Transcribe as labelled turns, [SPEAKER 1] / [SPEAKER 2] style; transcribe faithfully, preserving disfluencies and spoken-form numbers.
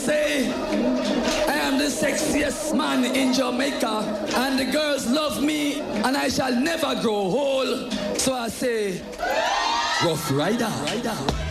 [SPEAKER 1] say I am the sexiest man in Jamaica, and the girls love me, and I shall never grow old. So I say, Rough Rider.